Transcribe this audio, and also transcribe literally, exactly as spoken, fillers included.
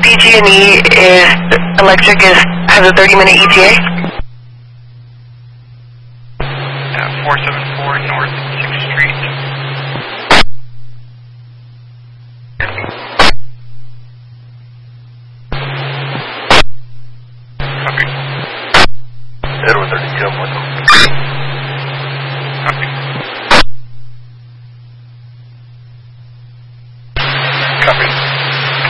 P G and E is electric is has a thirty minute E T A. Uh, four seven four North sixth Street. Copy. Edward thirty-two, I'm with them.